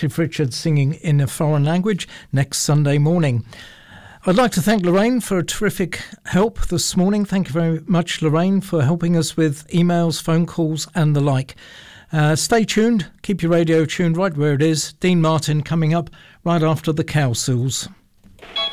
Cliff Richard singing in a foreign language next Sunday morning. I'd like to thank Lorraine for a terrific help this morning. Thank you very much, Lorraine, for helping us with emails, phone calls and the like. Stay tuned. Keep your radio tuned right where it is. Dean Martin coming up right after the Cowsills.